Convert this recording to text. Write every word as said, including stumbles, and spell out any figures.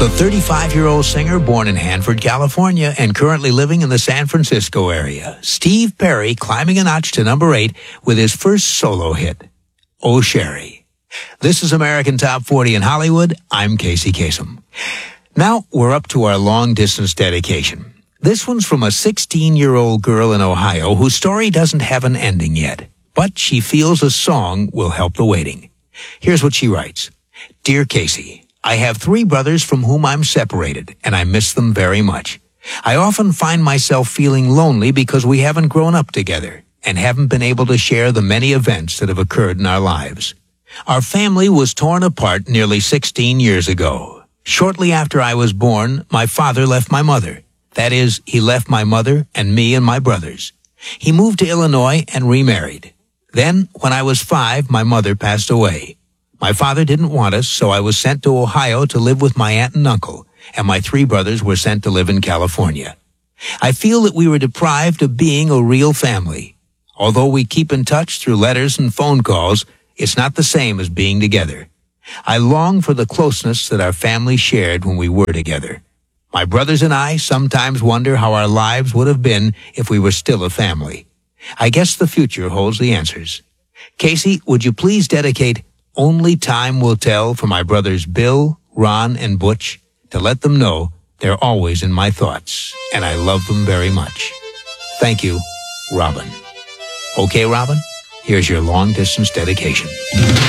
The thirty-five-year-old singer, born in Hanford, California, and currently living in the San Francisco area, Steve Perry climbing a notch to number eight with his first solo hit, Oh Sherry. This is American Top forty in Hollywood. I'm Casey Kasem. Now we're up to our long-distance dedication. This one's from a sixteen-year-old girl in Ohio whose story doesn't have an ending yet, but she feels a song will help the waiting. Here's what she writes. Dear Casey, I have three brothers from whom I'm separated, and I miss them very much. I often find myself feeling lonely because we haven't grown up together and haven't been able to share the many events that have occurred in our lives. Our family was torn apart nearly sixteen years ago. Shortly after I was born, my father left my mother. That is, he left my mother and me and my brothers. He moved to Illinois and remarried. Then, when I was five, my mother passed away. My father didn't want us, so I was sent to Ohio to live with my aunt and uncle, and my three brothers were sent to live in California. I feel that we were deprived of being a real family. Although we keep in touch through letters and phone calls, it's not the same as being together. I long for the closeness that our family shared when we were together. My brothers and I sometimes wonder how our lives would have been if we were still a family. I guess the future holds the answers. Casey, would you please dedicate Only Time Will Tell for my brothers Bill, Ron, and Butch to let them know they're always in my thoughts, and I love them very much. Thank you, Robin. Okay, Robin, here's your long-distance dedication.